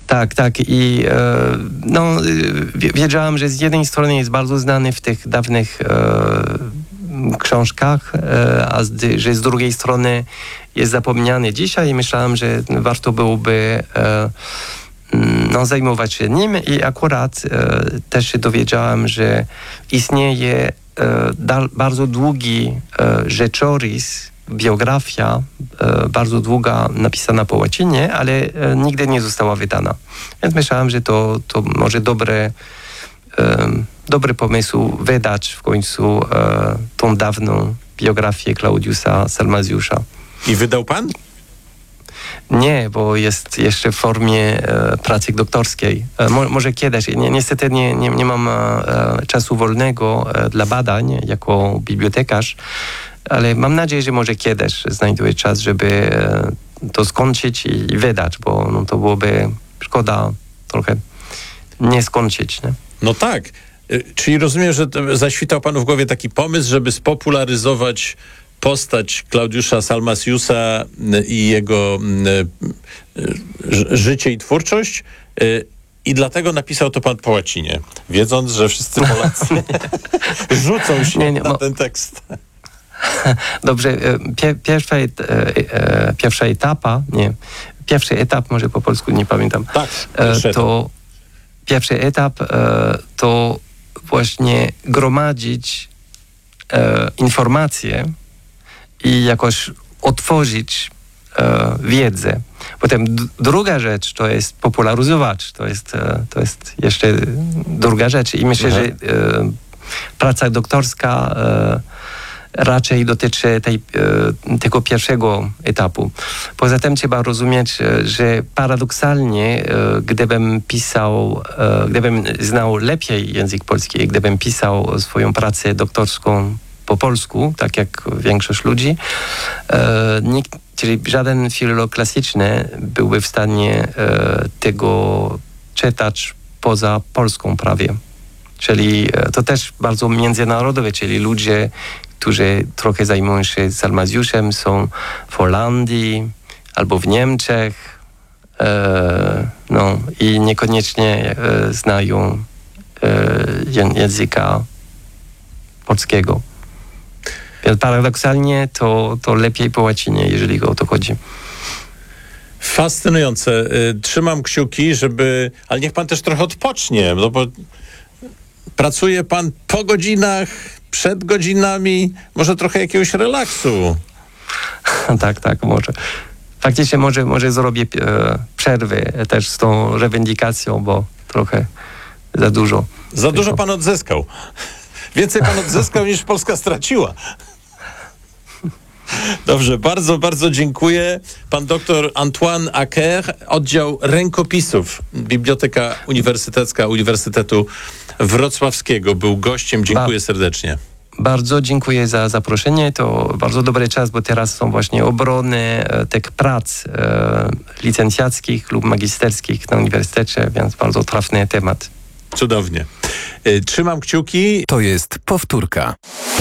Tak. I wiedziałam, że z jednej strony jest bardzo znany w tych dawnych książkach, że z drugiej strony jest zapomniany dzisiaj i myślałam, że warto byłoby zajmować się nim i akurat też się dowiedziałam, że istnieje bardzo długi rzeczorys, biografia, bardzo długa, napisana po łacinie, ale nigdy nie została wydana. Więc myślałam, że to może dobry pomysł wydać w końcu tą dawną biografię Klaudiusa Salmasiusza. I wydał pan? Nie, bo jest jeszcze w formie pracy doktorskiej. Może kiedyś. Niestety nie mam czasu wolnego dla badań jako bibliotekarz, ale mam nadzieję, że może kiedyś znajduję czas, żeby to skończyć i wydać, bo to byłoby szkoda trochę nie skończyć. Nie? No tak. Czyli rozumiem, że zaświtał panu w głowie taki pomysł, żeby spopularyzować postać Klaudiusza Salmasiusa i jego życie i twórczość i dlatego napisał to pan po łacinie, wiedząc, że wszyscy Polacy rzucą się na ten tekst. Dobrze, pierwszy etap, może po polsku nie pamiętam. Tak, pierwszy etap to właśnie gromadzić informacje i jakoś otworzyć wiedzę. Potem druga rzecz to jest popularyzować. To jest jeszcze druga rzecz i myślę, że praca doktorska raczej dotyczy tego pierwszego etapu. Poza tym trzeba rozumieć, że paradoksalnie, gdybym znał lepiej język polski, gdybym pisał swoją pracę doktorską po polsku, tak jak większość ludzi, czyli żaden filolog klasyczny byłby w stanie tego czytać poza Polską prawie. Czyli to też bardzo międzynarodowe, czyli ludzie, którzy trochę zajmują się Salmasiuszem, są w Holandii albo w Niemczech i niekoniecznie znają języka polskiego. Więc paradoksalnie to lepiej po łacinie, jeżeli o to chodzi. Fascynujące. Trzymam kciuki, ale niech pan też trochę odpocznie, no bo pracuje pan po godzinach, przed godzinami, może trochę jakiegoś relaksu. Tak, może. Faktycznie może zrobię przerwę też z tą rewendykacją, bo trochę za dużo. Za dużo pan odzyskał. Więcej pan odzyskał niż Polska straciła. Dobrze, bardzo, bardzo dziękuję. Pan doktor Antoine Acker, oddział rękopisów, Biblioteka Uniwersytecka Uniwersytetu Wrocławskiego, był gościem. Dziękuję serdecznie. Bardzo dziękuję za zaproszenie. To bardzo dobry czas, bo teraz są właśnie obrony tych prac licencjackich lub magisterskich na uniwersytecie, więc bardzo trafny temat. Cudownie. Trzymam kciuki. To jest powtórka.